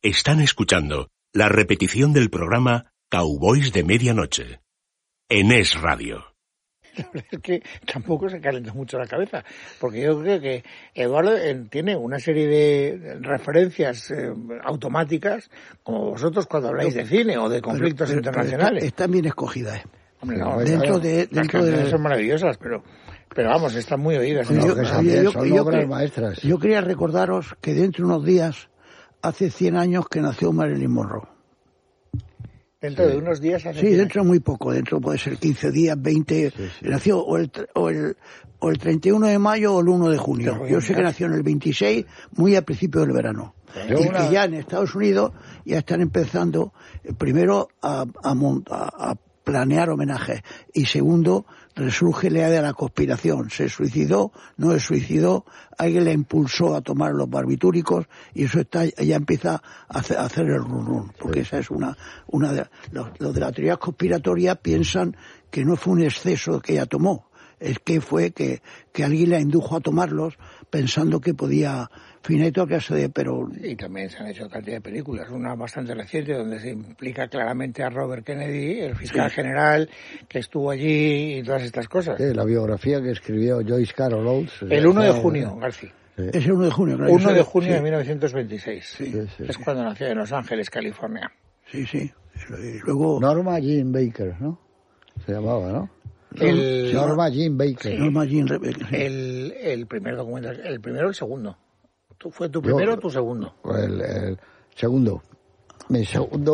Están escuchando la repetición del programa Cowboys de Medianoche en Es Radio. La verdad es que tampoco se calenta mucho la cabeza, porque yo creo que Eduardo tiene una serie de referencias automáticas, como vosotros cuando habláis de cine o de conflictos internacionales. Están bien escogidas. Hombre, no, dentro las canciones son maravillosas, pero vamos, están muy oídas. Son obras maestras. Yo quería recordaros que dentro de unos días, hace 100 años que nació Marilyn Monroe. Dentro de unos días hace... Sí, dentro de muy poco, dentro puede ser 15 días, 20... Sí. Nació o el 31 de mayo o el 1 de junio. Yo sé que nació en el 26, muy al principio del verano. Y que ya en Estados Unidos ya están empezando, primero, a planear homenajes. Y segundo, resurge la idea de la conspiración. ¿Se suicidó? ¿No se suicidó? ¿Alguien le impulsó a tomar los barbitúricos? Y eso ya empieza a hacer el run. Porque esa es una de... Los de la teoría conspiratoria piensan que no fue un exceso que ella tomó. Es que fue que alguien la indujo a tomarlos pensando que podía... Finito que se pero... Y también se han hecho cantidad de películas, una bastante reciente donde se implica claramente a Robert Kennedy, el fiscal general que estuvo allí y todas estas cosas. Sí, la biografía que escribió Joyce Carol Oates. El 1 de junio, García. Sí. Es el 1 de junio, claro. 1 de junio de 1926. Sí. Es cuando nació en Los Ángeles, California. Sí. Y luego... Norma Jean Baker, ¿no? Se llamaba, ¿no? Norma Jean Baker. Sí. Norma Jean Baker. Sí. El primer documental, el primero o el segundo. ¿Fue tu primero o tu segundo? El segundo. Mi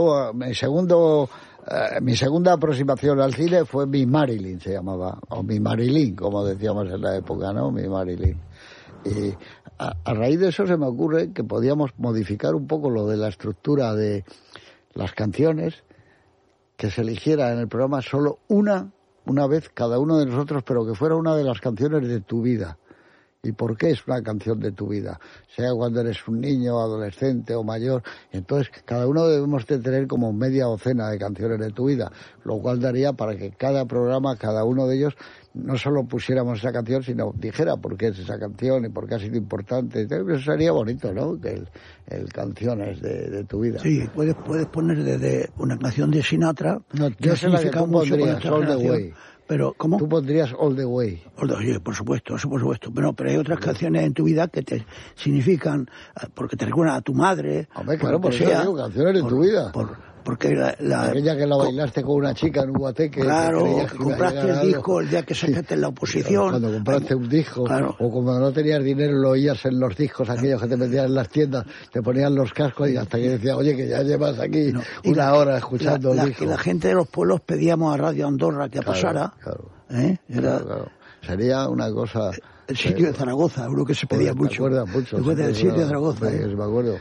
segunda aproximación al cine fue Mi Marilyn, se llamaba, o Mi Marilyn, como decíamos en la época, ¿no? Mi Marilyn. Y a raíz de eso se me ocurre que podíamos modificar un poco lo de la estructura de las canciones, que se eligiera en el programa solo una vez cada uno de nosotros, pero que fuera una de las canciones de tu vida. ¿Y por qué es una canción de tu vida? Sea cuando eres un niño, adolescente o mayor. Entonces, cada uno debemos de tener como media docena de canciones de tu vida, lo cual daría para que cada programa, cada uno de ellos, no solo pusiéramos esa canción, sino dijera por qué es esa canción y por qué ha sido importante. Eso sería bonito, ¿no? Que el canciones de tu vida. Sí, puedes poner desde una canción de Sinatra. No, yo sé la que tú pondrías, All the Way. Pero, ¿cómo? Tú pondrías All the Way. All the Way, por supuesto, eso por supuesto. Pero hay otras canciones en tu vida que te significan, porque te recuerdan a tu madre. Hombre, claro, por eso digo, canciones de tu vida. Porque aquella que la bailaste con una chica en un guateque. Claro, que compraste el disco el día que sacaste en la oposición. Cuando compraste un disco, claro. O cuando no tenías dinero lo oías en los discos aquellos que te metían en las tiendas, te ponían los cascos y hasta que decía, oye, que ya llevas aquí una hora escuchando el disco. La gente de los pueblos pedíamos a Radio Andorra que pasara. Claro. Claro. Sería una cosa... El sitio de Zaragoza, uno que se pedía mucho. ¿Te acuerdas mucho? Después del sitio de Zaragoza. Me acuerdo.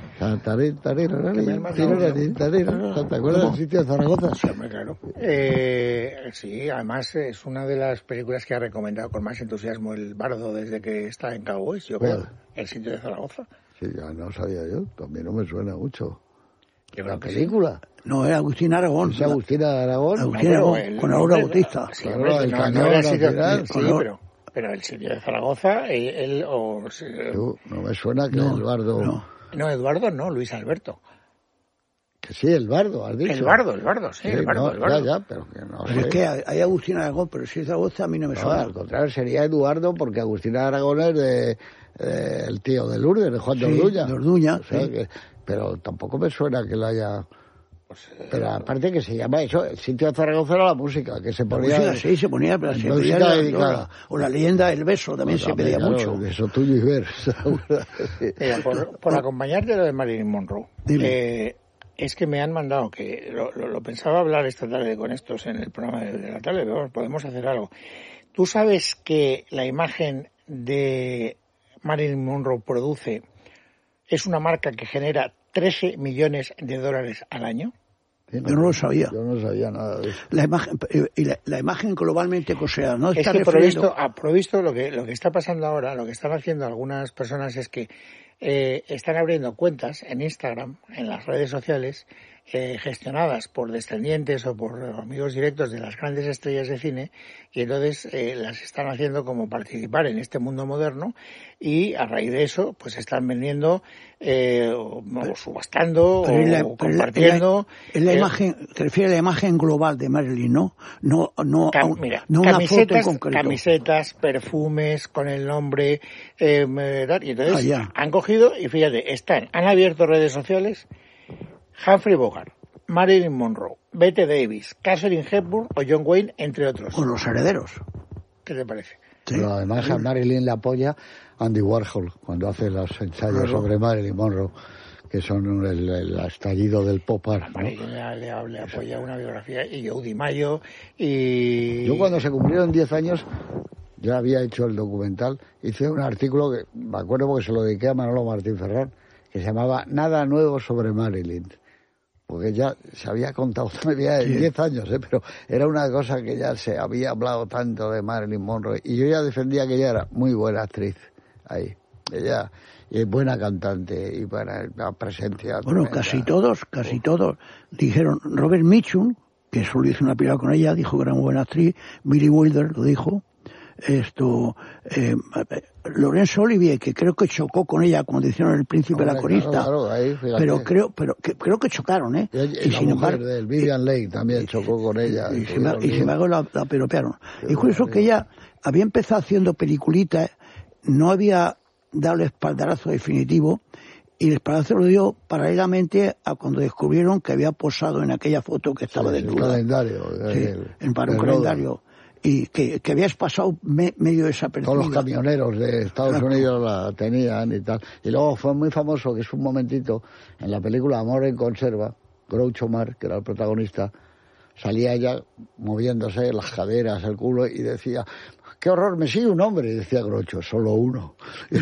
¿Te acuerdas del sitio de Zaragoza? Sí, hombre, claro. Sí, además es una de las películas que ha recomendado con más entusiasmo el Bardo desde que está en Cowboys, yo creo. El sitio de Zaragoza. Sí, ya no sabía yo. También no me suena mucho. ¿La película? No, es Agustín Aragón. ¿Es Agustín Aragón? Agustín Aragón, con Aura Bautista. Sí, pero el sitio de Zaragoza, no me suena que Eduardo... No, Eduardo no, Luis Alberto. Que sí, el Bardo, has dicho. El Bardo, sí, el Bardo. Ya, pero que no pero sé. Es que hay Agustín Aragón, pero si es Zaragoza a mí no me suena. Al contrario, sería Eduardo, porque Agustín Aragón es el tío de Lourdes, de Juan de Orduña. De Orduña, o sea, pero tampoco me suena que lo haya... Pero aparte que se llama eso, el sitio de Zaragoza era la música, que se ponía... La música, sí, se ponía, pero se pedía dedicada. O la leyenda del beso también se pedía mucho. Eso tuyo y ver. Por acompañarte lo de Marilyn Monroe, es que me han mandado, que lo pensaba hablar esta tarde con estos en el programa de la tarde, pero podemos hacer algo. ¿Tú sabes que la imagen de Marilyn Monroe produce es una marca que genera $13 millones al año? Yo no lo sabía. Yo no sabía nada de eso. La imagen globalmente, o sea, no está refiriendo... Provisto lo que está pasando ahora, lo que están haciendo algunas personas es que están abriendo cuentas en Instagram, en las redes sociales, gestionadas por descendientes o por amigos directos de las grandes estrellas de cine, y entonces las están haciendo como participar en este mundo moderno, y a raíz de eso pues están vendiendo o subastando o compartiendo. La imagen, te refieres a la imagen global de Marilyn, ¿no? No una foto en concreto. Camisetas, perfumes con el nombre, y entonces han cogido y fíjate, han abierto redes sociales. Humphrey Bogart, Marilyn Monroe, Bette Davis, Katharine Hepburn o John Wayne, entre otros. Con los herederos. ¿Qué te parece? Sí. Pero además a Marilyn le apoya Andy Warhol cuando hace los ensayos sobre Marilyn Monroe, que son el estallido del pop art, ¿no? Marilyn le apoya una biografía, y Joe DiMaggio, y... Yo cuando se cumplieron 10 años, ya había hecho el documental, hice un artículo que me acuerdo porque se lo dediqué a Manolo Martín Ferrán, que se llamaba Nada nuevo sobre Marilyn. Porque ya se había contado todavía en 10 años, pero era una cosa que ya se había hablado tanto de Marilyn Monroe, y yo ya defendía que ella era muy buena actriz ahí. Ella es buena cantante y buena presencia. Bueno, casi todos dijeron. Robert Mitchum, que solo hizo una película con ella, dijo que era muy buena actriz. Billy Wilder lo dijo. Laurence Olivier, que creo que chocó con ella cuando hicieron El Príncipe Laconista, pero creo que chocaron, y sin embargo del Vivian Leigh también chocó con ella, y sin embargo la peropearon. Y curioso que ella había empezado haciendo peliculitas, no había dado el espaldarazo definitivo, y el espaldarazo lo dio paralelamente a cuando descubrieron que había posado en aquella foto que estaba desnuda. El calendario. Para un calendario. Y que habías pasado medio desapercibido. Todos los camioneros de Estados Unidos la tenían y tal. Y luego fue muy famoso, que es un momentito, en la película Amor en Conserva, Groucho Marx, que era el protagonista, salía ella moviéndose las caderas, el culo, y decía: ¡qué horror, me sigue un hombre! Y decía Groucho: solo uno.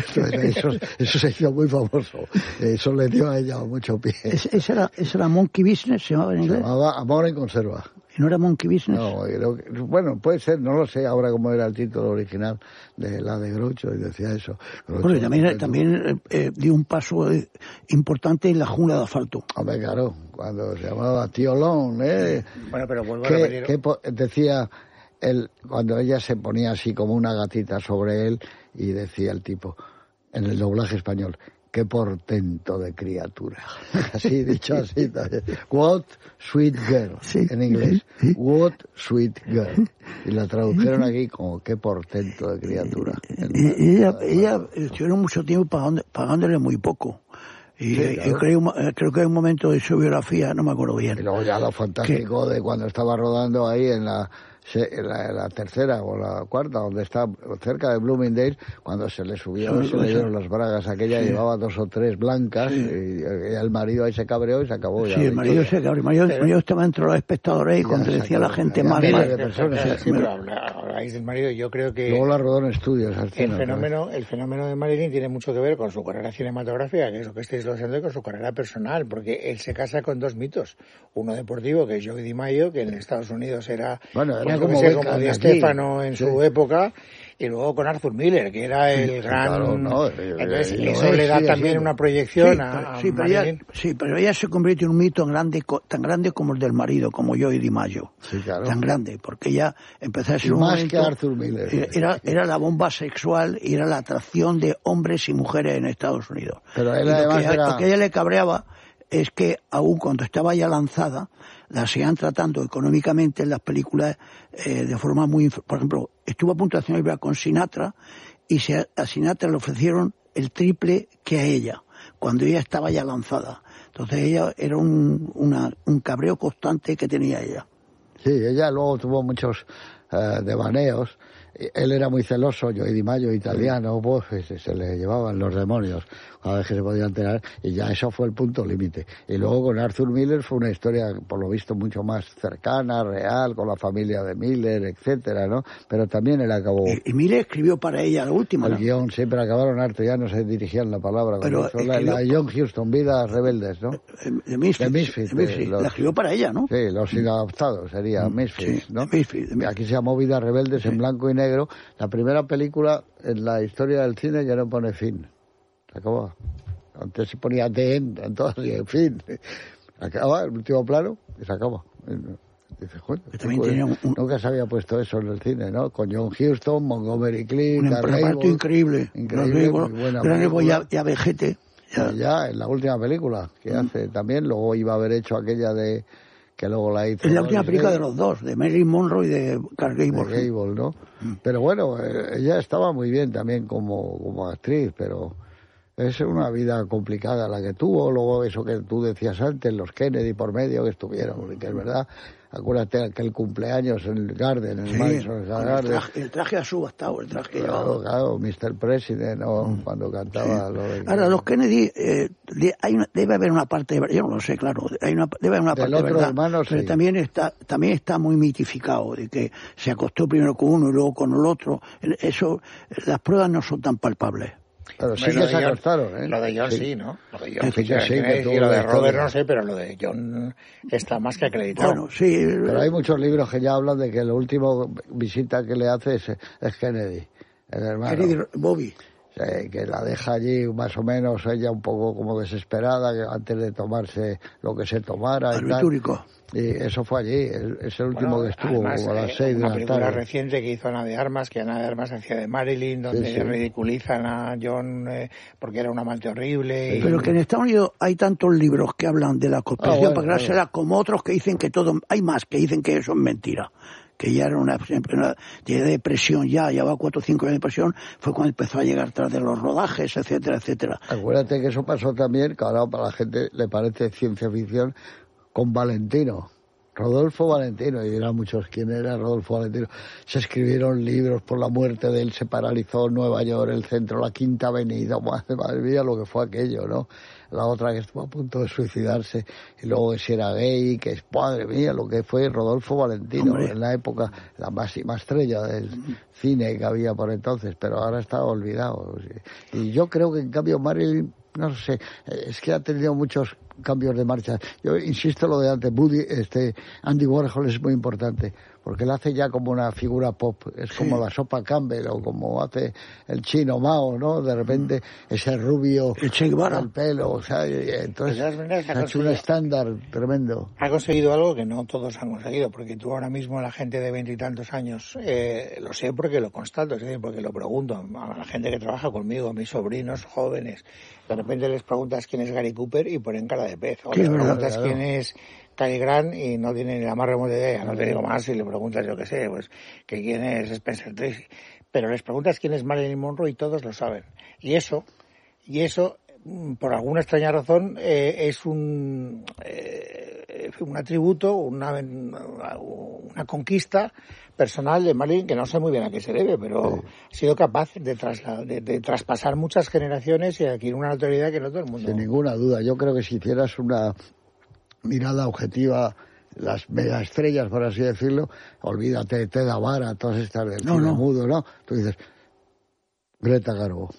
Eso se hizo muy famoso. Eso le dio a ella mucho pie. ¿Esa era Monkey Business, se llamaba en inglés? Se llamaba Amor en Conserva. ¿No era Monkey Business? No, bueno, puede ser, no lo sé ahora cómo era el título original de la de Groucho, y decía eso. Groucho, bueno, y también dio un paso importante en La jungla de asfalto. Hombre, claro, cuando se llamaba Tío Long, Bueno, pero vuelvo a repetir. Decía cuando ella se ponía así como una gatita sobre él, y decía el tipo, en el doblaje español: ¡qué portento de criatura! Así, dicho así también. What sweet girl, en inglés. What sweet girl. Y la tradujeron aquí como ¡qué portento de criatura! Ella estuvieron mucho tiempo pagándole muy poco. Y sí, claro. Creo que hay un momento de su biografía, no me acuerdo bien. Y luego ya lo fantástico de cuando estaba rodando ahí en la tercera o la cuarta, donde está cerca de Bloomingdale, cuando se le subieron, se le dieron las bragas, aquella llevaba 2 o 3 blancas, y el marido ahí se cabreó y se acabó. Sí, el marido se cabreó. El marido estaba entre los espectadores, y cuando decía la gente más de personas. Sí, pero habláis del marido, yo creo que luego la rodó en estudios. El fenómeno de Marilyn tiene mucho que ver con su carrera cinematográfica, que es lo que estáis haciendo, y con su carrera personal, porque él se casa con 2 mitos: uno deportivo, que es Joe DiMaggio, que en Estados Unidos era como Di Stefano en su época, y luego con Arthur Miller, que era el gran... Entonces, eso le da también una proyección a Marilyn. Pero ella se convirtió en un mito tan grande como el del marido, como Joe DiMaggio. Sí, claro. Tan grande, porque ella empezó a ser más que Arthur Miller. Era la bomba sexual, y era la atracción de hombres y mujeres en Estados Unidos. Pero él además lo que a ella le cabreaba es que, aún cuando estaba ya lanzada, la seguían tratando económicamente en las películas de forma muy... Por ejemplo, estuvo a punto de hacer una película con Sinatra, y a Sinatra le ofrecieron el triple que a ella, cuando ella estaba ya lanzada. Entonces ella era un cabreo constante que tenía ella. Sí, ella luego tuvo muchos devaneos. Él era muy celoso, Joe DiMaggio, italiano, pues se le llevaban los demonios cada vez que se podía enterar, y ya eso fue el punto límite. Y luego con Arthur Miller fue una historia, por lo visto, mucho más cercana, real, con la familia de Miller, etcétera, ¿no? Pero también él acabó... Y Miller escribió para ella la última, el guión, siempre acabaron harto, ya no se dirigían la palabra. Pero la John Huston, Vidas Rebeldes, ¿no? De Misfits. La escribió para ella, ¿no? Sí, los inadaptados sería Misfits, sí, ¿no? Misfits. Aquí se llamó Vidas Rebeldes, en blanco y negro. La primera película en la historia del cine que no pone fin. Se acabó. Antes se ponía The End, entonces, en fin. Acaba el último plano y se acaba. Dices, joder, nunca se había puesto eso en el cine, ¿no? Con John Huston, Montgomery Clift, un reparto increíble. Muy buena. Ya vejete. Ya, en la última película que hace también, luego iba a haber hecho aquella de... que luego la hizo... Es la última película de los dos, de Marilyn Monroe y de Clark Gable. De Gable, ¿no? Pero bueno, ella estaba muy bien también como actriz, pero... Es una vida complicada la que tuvo, luego eso que tú decías antes, los Kennedy por medio que estuvieron, que es verdad. Acuérdate aquel cumpleaños en el Garden, en el Madison Garden. El traje ha subastado, el traje que llevaba. Claro, Mr. President, ¿no? Cuando cantaba... Sí. Ahora, los Kennedy, debe haber una parte, yo no lo sé, claro, debe haber una parte de verdad, hermano, pero sí. también está muy mitificado, de que se acostó primero con uno y luego con el otro. Eso, las pruebas no son tan palpables. Pero sí que se acostaron, ¿eh? Lo de John sí, ¿no? Lo de John sí, y lo de Robert no sé, pero lo de John está más que acreditado. Bueno, sí. Pero hay muchos libros que ya hablan de que la última visita que le hace es Kennedy, el hermano. Kennedy, Bobby. Que la deja allí más o menos ella un poco como desesperada antes de tomarse lo que se tomara y tal. Y eso fue allí, es el último que estuvo, además, como a las 6 de la tarde. Una película reciente que hizo Ana de Armas, que Ana de Armas hacía de Marilyn, donde ridiculizan a John porque era un amante horrible. Pero que en Estados Unidos hay tantos libros que hablan de la conspiración para creársela, como otros que dicen que todo, hay más que dicen que eso es mentira. Que ya era una de depresión, ya va 4 o 5 años de depresión, fue cuando empezó a llegar tras de los rodajes, etcétera, etcétera. Acuérdate que eso pasó también, que ahora para la gente le parece ciencia ficción, con Valentino, Rodolfo Valentino, y dirán muchos quién era Rodolfo Valentino. Se escribieron libros por la muerte de él, se paralizó Nueva York, el centro, la Quinta Avenida, madre mía lo que fue aquello, ¿no? La otra que estuvo a punto de suicidarse, y luego que si era gay, que es, madre mía, lo que fue Rodolfo Valentino, en la época, la máxima estrella del cine que había por entonces, pero ahora está olvidado. Y yo creo que en cambio Marilyn, no sé, es que ha tenido muchos cambios de marcha. Yo insisto lo de antes, Andy Warhol es muy importante, porque él hace ya como una figura pop, es como la sopa Campbell, o como hace el chino Mao, ¿no? De repente ese rubio, el pelo, o sea, entonces ha hecho un estándar tremendo. Ha conseguido algo que no todos han conseguido, porque tú ahora mismo, la gente de 20 y tantos años, lo sé porque lo constato, es decir, porque lo pregunto a la gente que trabaja conmigo, a mis sobrinos jóvenes, de repente les preguntas quién es Gary Cooper y ponen cara de pez, o les preguntas quién es Cary Grant y no tienen ni la más remota idea, no te digo más si le preguntas, yo qué sé, pues que quién es Spencer Tracy, pero les preguntas quién es Marilyn Monroe y todos lo saben, y eso por alguna extraña razón es un atributo, una conquista personal de Marilyn que no sé muy bien a qué se debe, pero ha sido capaz de traspasar muchas generaciones y adquirir una notoriedad que no todo el mundo. Sin ninguna duda, yo creo que si hicieras una mirada objetiva, las megaestrellas, por así decirlo, olvídate de Teda Vara, todas estas del cine mudo, ¿no? Tú dices, Greta Garbo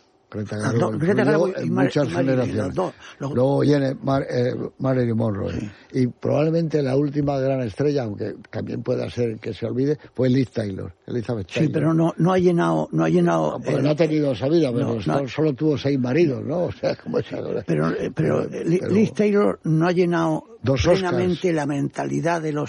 en muchas generaciones. Luego viene Marilyn Monroe. Sí. Y probablemente la última gran estrella, aunque también pueda ser que se olvide, fue Elizabeth Taylor. Sí, pero no ha llenado. No ha tenido esa vida, pero solo tuvo 6 maridos, ¿no? O sea, como esa. Pero Liz Taylor no ha llenado plenamente la mentalidad de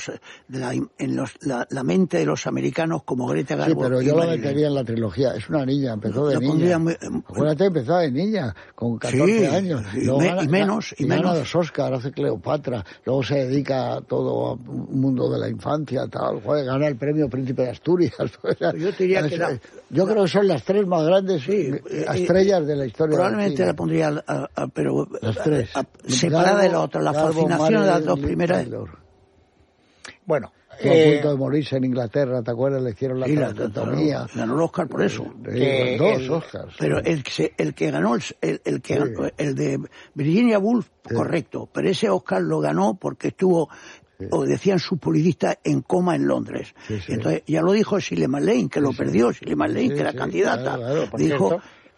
la mente de los americanos como Greta Garbo. Sí, pero yo la metería en la trilogía. Es una niña, empezó de niña. Acuérdate, empezó de niña, con 14 años. Y gana 2 Oscars, hace Cleopatra. Luego se dedica a todo un mundo de la infancia, tal. Gana el premio Príncipe de Asturias. Yo creo que son las 3 más grandes estrellas de la historia. Probablemente la pondría, pero las 3. Separada de la otra, la fascinación de las 2 primeras. Bueno. A punto de morirse en Inglaterra, ¿te acuerdas? Le hicieron la traqueotomía. Ganó el Oscar por eso. 2 Oscars. Pero el que ganó, el de Virginia Woolf, correcto. Pero ese Oscar lo ganó porque estuvo, o decían sus publicistas, en coma en Londres. Entonces, ya lo dijo Shirley MacLaine, que lo perdió. Shirley MacLaine, que era candidata. Claro, dijo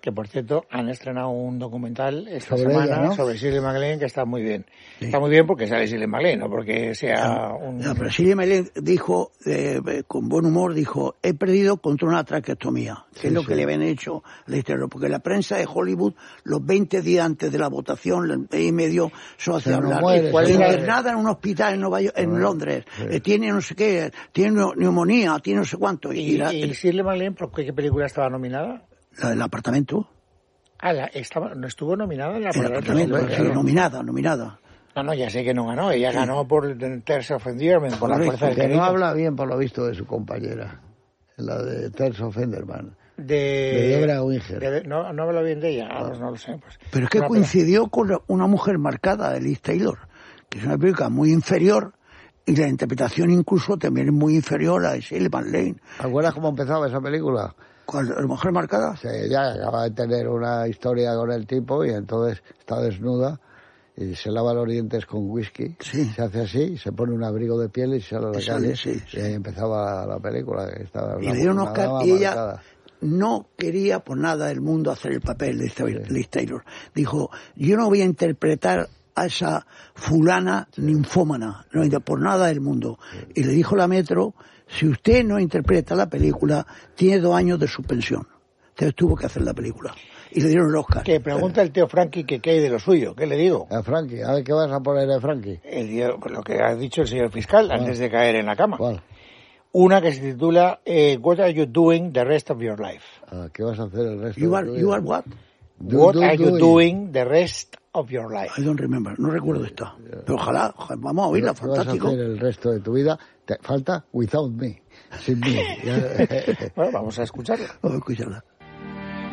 que por cierto han estrenado un documental esta sobre semana, ella, ¿no? sobre Shirley MacLaine, que está muy bien. Sí. Está muy bien porque sale Shirley MacLaine, no porque sea un... No, pero Shirley MacLaine dijo, con buen humor, dijo, he perdido contra una traqueostomía, que es lo que le habían hecho al exterior, porque la prensa de Hollywood, los 20 días antes de la votación, el mes y medio, solo hacía hablar. Internada en un hospital en Nueva York, en Londres, tiene no sé qué, tiene neumonía, tiene no sé cuánto. ¿Y Shirley MacLaine por qué película estaba nominada? La del apartamento. ¿No estuvo nominada en la apartamento? Sí, nominada. No, ya sé que no ganó. Ella ganó por Terms of Endearment, por la fuerza del cariño. Que no habla bien, por lo visto, de su compañera, la de Terms of Endearment. De Deborah Winger. No habla bien de ella, pues no lo sé. Pues. Pero es que coincidió con una mujer marcada, de Liz Taylor, que es una película muy inferior, y la interpretación incluso también es muy inferior a de Shirley MacLaine. ¿Acuerdas cómo empezaba esa película? ¿Cuál? ¿La mujer marcada? Sí, ella acaba de tener una historia con el tipo y entonces está desnuda y se lava los dientes con whisky, se hace así, se pone un abrigo de piel y sale a la calle. Y ahí empezaba la película. Y le dieron Oscar y ella no quería por nada del mundo hacer el papel de Liz Taylor. Dijo, yo no voy a interpretar a esa fulana ninfómana, no por nada del mundo. Y le dijo la Metro, si usted no interpreta la película, tiene 2 años de suspensión. Entonces tuvo que hacer la película. Y le dieron el Oscar. Que pregunta el tío Frankie que qué hay de lo suyo. ¿Qué le digo? A Frankie, a ver qué vas a poner a Frankie. Lo que ha dicho el señor fiscal antes de caer en la cama. ¿Cuál? Una que se titula What are you doing the rest of your life? ¿Qué vas a hacer el resto de tu vida? You are what? What are you doing the rest of your life? I don't remember, no recuerdo esto. Pero ojalá, vamos a oírla, fantástico. ¿Qué vas a hacer el resto de tu vida? Te falta Without Me, sin mí. Bueno, vamos a escucharla. Vamos a escucharla.